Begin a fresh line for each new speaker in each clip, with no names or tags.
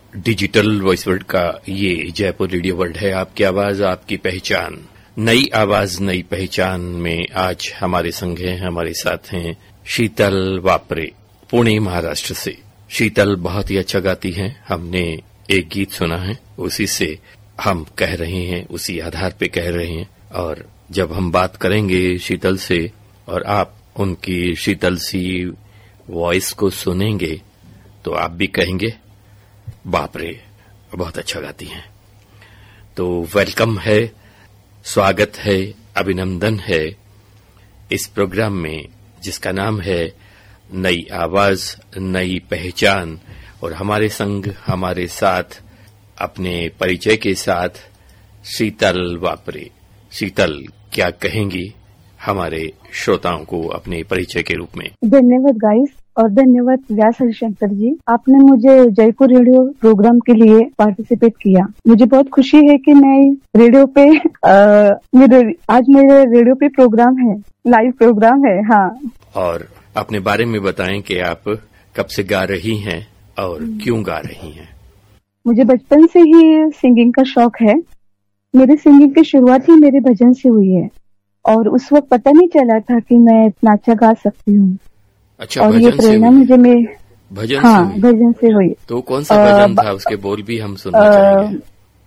Digital voice world का ये Jaipur radio world है। आपकी आवाज आपकी पहचान, नई आवाज नई पहचान में आज हमारे संग हैं, हमारे साथ हैं शीतल वापरे, पुणे महाराष्ट्र से। शीतल बहुत ही अच्छा गाती हैं। हमने एक गीत सुना है, उसी से हम कह रहे हैं, उसी आधार पे कह रहे हैं। और जब हम बात करेंगे शीतल से और आप उनकी शीतल सी वॉइस को सुनेंगे तो आप भी कहेंगे बाप रे, बहुत अच्छा गाती हैं। तो वेलकम है, स्वागत है, अभिनंदन है इस प्रोग्राम में जिसका नाम है नई आवाज नई पहचान। और हमारे संग हमारे साथ अपने परिचय के साथ शीतल वापरे। शीतल, क्या कहेंगी हमारे श्रोताओं को अपने परिचय के रूप में?
धन्यवाद गाइस और धन्यवाद व्यास हरिशंकर जी, आपने मुझे जयपुर रेडियो प्रोग्राम के लिए पार्टिसिपेट किया। मुझे बहुत खुशी है कि मैं रेडियो पे आज मेरे रेडियो पे प्रोग्राम है, लाइव प्रोग्राम है। हाँ, और
अपने बारे में बताएं कि आप कब से गा रही हैं और क्यों गा रही हैं?
मुझे बचपन से ही सिंगिंग का शौक है। मेरी सिंगिंग की शुरुआत ही मेरे भजन से हुई है और उस वक्त पता नहीं चला था कि मैं इतना अच्छा गा सकती हूँ।
अच्छा,
और ये प्रेरणा मुझे
भजन
भजन से हुई।
तो कौन सा भजन था? उसके बोल भी हम सुनना चाहेंगे।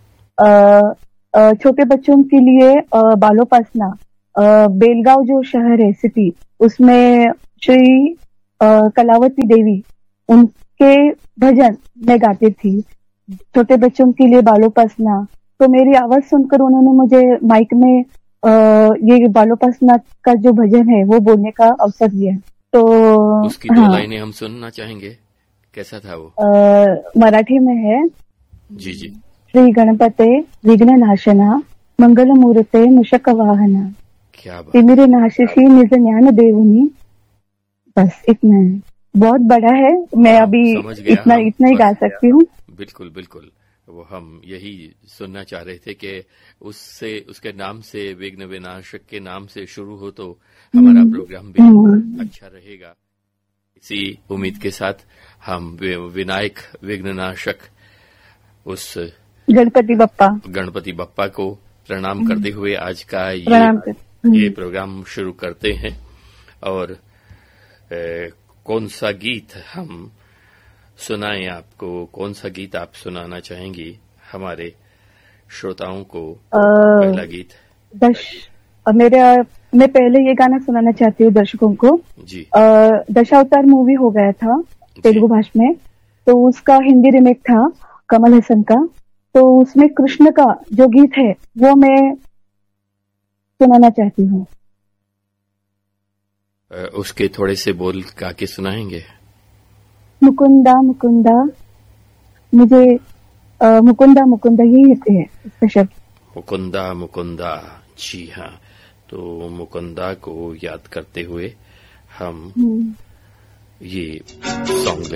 छोटे बच्चों के लिए बालोपासना, बेलगांव जो शहर है सिटी, उसमें श्री कलावती देवी, उनके भजन मैं गाती थी। छोटे बच्चों के लिए बालोपासना, तो मेरी आवाज सुनकर उन्होंने मुझे माइक में ये बालोपासना का जो भजन है वो बोलने का अवसर दिया। तो
उसकी दो लाइनें हम सुनना चाहेंगे, कैसा था वो?
मराठी में है।
जी जी।
श्री गणपते विघ्न नाशना मंगल मूर्ते मूषक वाहना,
क्या बात।
तिमिर नाशिशी निज ज्ञान देवनी। बस इतना है, बहुत बड़ा है। मैं अभी इतना ही गा सकती हूँ।
बिल्कुल बिल्कुल, वो हम यही सुनना चाह रहे थे कि उससे, उसके नाम से, विघ्न विनाशक के नाम से शुरू हो तो हमारा प्रोग्राम भी अच्छा रहेगा। इसी उम्मीद के साथ हम विनायक विघ्ननाशक उस गणपति बप्पा को प्रणाम करते हुए आज का ये प्रोग्राम शुरू करते हैं। और कौन सा गीत हम सुनाएं आपको? कौन सा गीत आप सुनाना चाहेंगी हमारे श्रोताओं को? पहला गीत
मैं पहले ये गाना सुनाना चाहती हूँ दर्शकों को
जी।
दशावतार मूवी हो गया था तेलुगु भाषा में, तो उसका हिंदी रिमेक था कमल हसन का। तो उसमें कृष्ण का जो गीत है वो मैं सुनाना चाहती हूँ।
उसके थोड़े से बोल गा के सुनाएंगे?
मुकुंदा मुकुंदा, मुझे मुकुंदा मुकुंदा ही है इसका शब्द।
मुकुंदा मुकुंदा, जी हाँ। तो मुकुंदा को याद करते हुए हम ये सॉन्ग